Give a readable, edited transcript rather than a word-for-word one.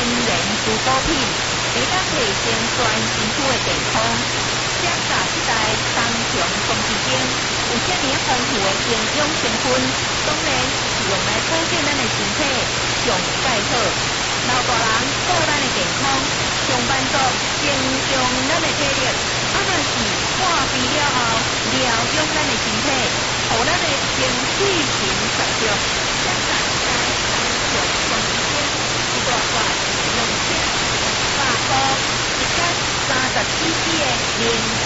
然蔬果品，会当提升全身躯的健康。写下一代tăng强空气中有遮尔丰富的营养成分，当然是用来保健咱的身体上介好。老大人顾咱的健康，上班族增强咱的体力，嘛是看病了后疗养咱的身体，互咱的情绪平常着。写下一代tăng强空气中一大罐用100块，一天37支的零。